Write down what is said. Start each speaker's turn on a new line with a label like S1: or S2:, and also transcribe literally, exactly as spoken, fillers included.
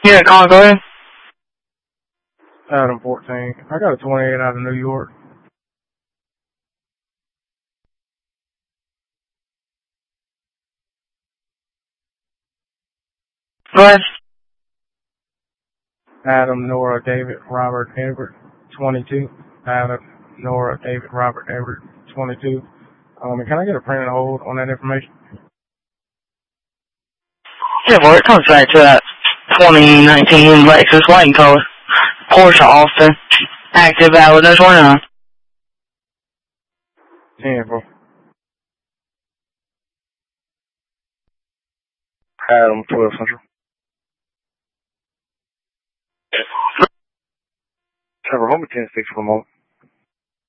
S1: Yeah, Colin, go ahead.
S2: Adam fourteen. I got a twenty-eight out of New York.
S1: Go ahead.
S2: Adam, Nora, David, Robert, Everett, twenty-two. Adam, Nora, David, Robert, Everett, twenty-two. Um, can I get a print and hold on that information?
S1: Yeah, boy, it comes back to that twenty nineteen Lexus white and color. Porsche Austin. Active, valid, no twenty-nine.
S2: ten, bro.
S3: Adam, twelve Central. Trevor, hold me ten six for a moment.